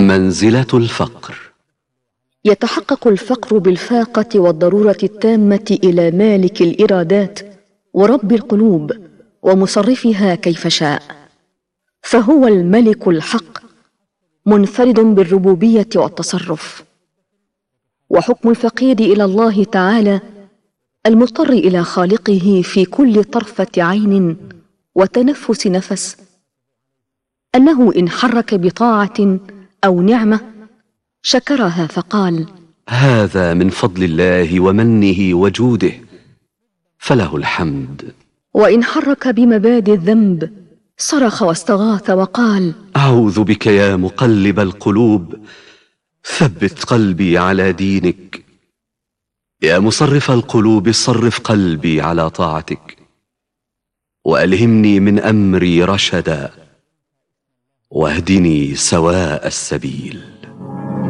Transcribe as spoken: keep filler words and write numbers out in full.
منزلة الفقر. يتحقق الفقر بالفاقة والضرورة التامة إلى مالك الإرادات ورب القلوب ومصرفها كيف شاء، فهو الملك الحق منفرد بالربوبية والتصرف. وحكم الفقير إلى الله تعالى المضطر إلى خالقه في كل طرفة عين وتنفس نفس أنه إن حرك بطاعة أو نعمة شكرها فقال: هذا من فضل الله ومنه وجوده، فله الحمد. وإن حرك بمبادئ الذنب صرخ واستغاث وقال: أعوذ بك يا مقلب القلوب ثبت قلبي على دينك، يا مصرف القلوب صرف قلبي على طاعتك، وألهمني من أمري رشدا، واهدني سواء السبيل.